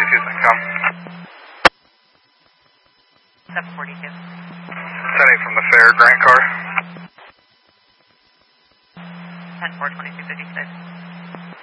come. 742. 10-8 from the fair, grant car. 10-4, 2256.